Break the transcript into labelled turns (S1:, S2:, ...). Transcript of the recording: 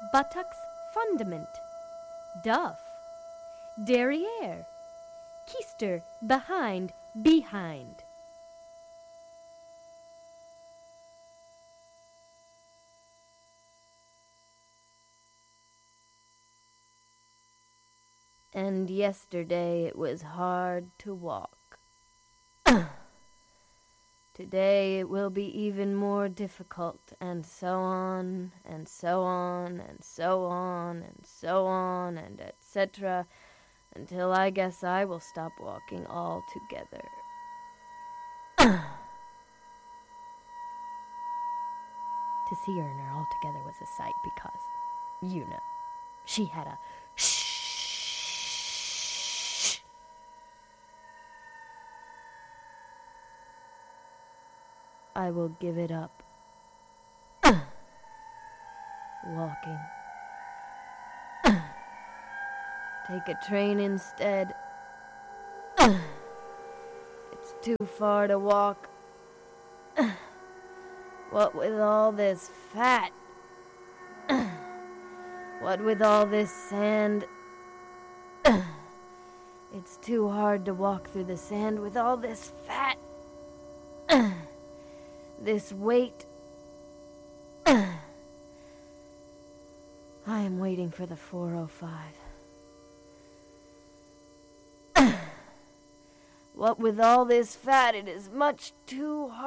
S1: buttocks fundament, duff, derriere, keister behind, behind. And yesterday it was hard to walk. Today it will be even more difficult, and so on, and so on, and so on, and so on, and etc., until I guess I will stop walking altogether. To see her in her altogether was a sight because, you know, she had a shh. I will give it up. Walking. Take a train instead. It's too far to walk. What with all this fat? What with all this sand? It's too hard to walk through the sand with all this fat. This weight. I am waiting for the 4:05. What with all this fat, it is much too hard.